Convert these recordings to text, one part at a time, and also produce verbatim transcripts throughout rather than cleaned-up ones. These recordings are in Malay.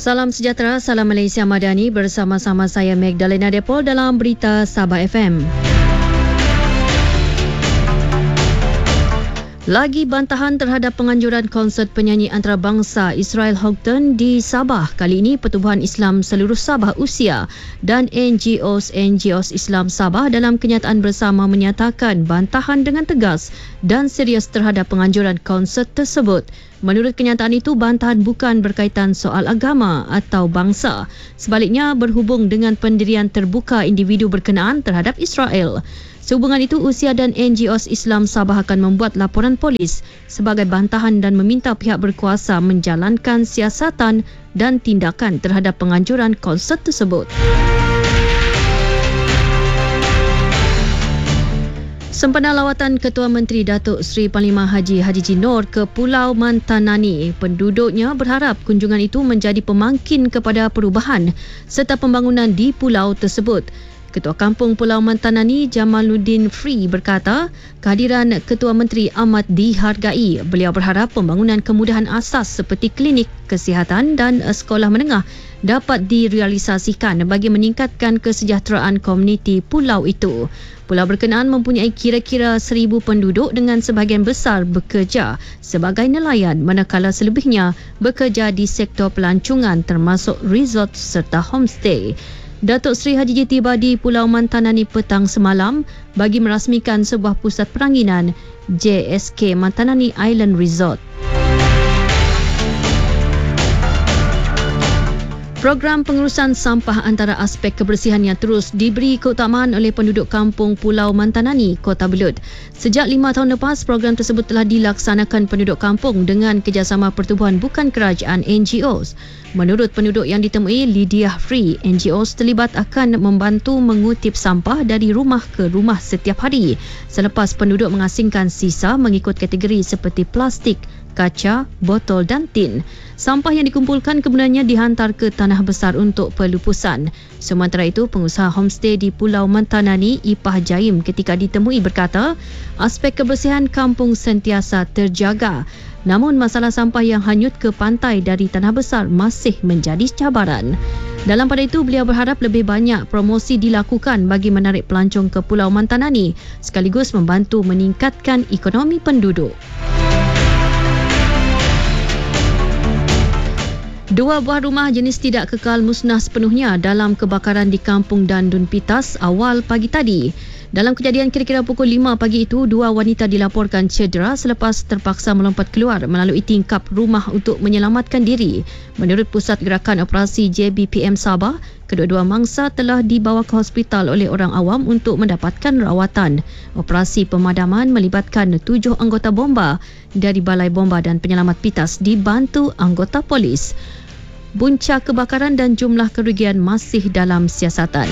Salam sejahtera, salam Malaysia Madani, bersama-sama saya Magdalena Depol dalam Berita Sabah F M. Lagi bantahan terhadap penganjuran konsert penyanyi antarabangsa Israel Houghton di Sabah. Kali ini Pertubuhan Islam Seluruh Sabah Usia dan N G Os-N G Os Islam Sabah dalam kenyataan bersama menyatakan bantahan dengan tegas dan serius terhadap penganjuran konsert tersebut. Menurut kenyataan itu, bantahan bukan berkaitan soal agama atau bangsa. Sebaliknya, berhubung dengan pendirian terbuka individu berkenaan terhadap Israel. Sehubungan itu, Usia dan N G Os Islam Sabah akan membuat laporan polis sebagai bantahan dan meminta pihak berkuasa menjalankan siasatan dan tindakan terhadap penganjuran konsert tersebut. Sempena lawatan Ketua Menteri Datuk Seri Panglima Haji Haji Jinor ke Pulau Mantanani, penduduknya berharap kunjungan itu menjadi pemangkin kepada perubahan serta pembangunan di pulau tersebut. Ketua Kampung Pulau Mantanani Jamaluddin Free berkata, kehadiran Ketua Menteri amat dihargai. Beliau berharap pembangunan kemudahan asas seperti klinik, kesihatan dan sekolah menengah dapat direalisasikan bagi meningkatkan kesejahteraan komuniti pulau itu. Pulau berkenaan mempunyai kira-kira seribu penduduk dengan sebahagian besar bekerja sebagai nelayan, manakala selebihnya bekerja di sektor pelancongan termasuk resort serta homestay. Datuk Seri Haji J tiba di Pulau Mantanani petang semalam bagi merasmikan sebuah pusat peranginan J S K Mantanani Island Resort. Program pengurusan sampah antara aspek kebersihan yang terus diberi keutamaan oleh penduduk kampung Pulau Mantanani, Kota Belud. Sejak lima tahun lepas, program tersebut telah dilaksanakan penduduk kampung dengan kerjasama pertubuhan bukan kerajaan N G Os. Menurut penduduk yang ditemui, Lydia Free, N G Os terlibat akan membantu mengutip sampah dari rumah ke rumah setiap hari selepas penduduk mengasingkan sisa mengikut kategori seperti plastik, kaca, botol dan tin. Sampah yang dikumpulkan kemudiannya dihantar ke Tanah Besar untuk pelupusan. Sementara itu, pengusaha homestay di Pulau Mantanani, Ipah Jaim, ketika ditemui berkata, aspek kebersihan kampung sentiasa terjaga. Namun masalah sampah yang hanyut ke pantai dari Tanah Besar masih menjadi cabaran. Dalam pada itu, beliau berharap lebih banyak promosi dilakukan bagi menarik pelancong ke Pulau Mantanani sekaligus membantu meningkatkan ekonomi penduduk. Dua buah rumah jenis tidak kekal musnah sepenuhnya dalam kebakaran di Kampung Dandun Pitas awal pagi tadi. Dalam kejadian kira-kira pukul lima pagi itu, dua wanita dilaporkan cedera selepas terpaksa melompat keluar melalui tingkap rumah untuk menyelamatkan diri. Menurut Pusat Gerakan Operasi J B P M Sabah, kedua-dua mangsa telah dibawa ke hospital oleh orang awam untuk mendapatkan rawatan. Operasi pemadaman melibatkan tujuh anggota bomba dari Balai Bomba dan Penyelamat Pitas dibantu anggota polis. Punca kebakaran dan jumlah kerugian masih dalam siasatan.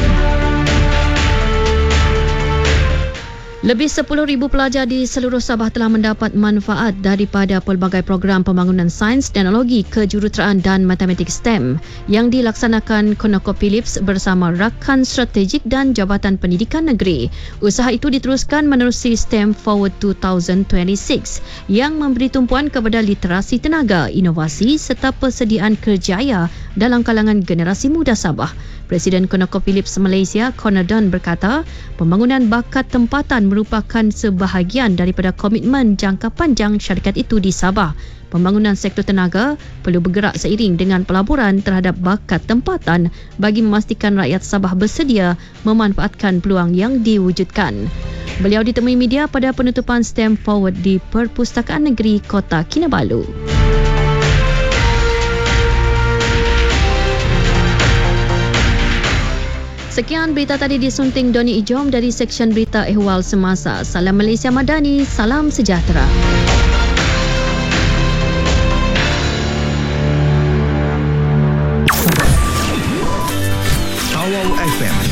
Lebih sepuluh ribu pelajar di seluruh Sabah telah mendapat manfaat daripada pelbagai program pembangunan sains, teknologi, kejuruteraan dan matematik STEM yang dilaksanakan ConocoPhillips bersama rakan strategik dan Jabatan Pendidikan Negeri. Usaha itu diteruskan menerusi STEM Forward dua ribu dua puluh enam yang memberi tumpuan kepada literasi tenaga, inovasi serta persediaan kerjaya dalam kalangan generasi muda Sabah. Presiden ConocoPhillips Malaysia, Conor Dunn berkata, pembangunan bakat tempatan merupakan sebahagian daripada komitmen jangka panjang syarikat itu di Sabah. Pembangunan sektor tenaga perlu bergerak seiring dengan pelaburan terhadap bakat tempatan bagi memastikan rakyat Sabah bersedia memanfaatkan peluang yang diwujudkan. Beliau ditemui media pada penutupan STEM Forward di Perpustakaan Negeri Kota Kinabalu. Sekian berita tadi disunting Doni Ijom dari Seksyen Berita Ehwal Semasa. Salam Malaysia Madani, salam sejahtera. Awal F M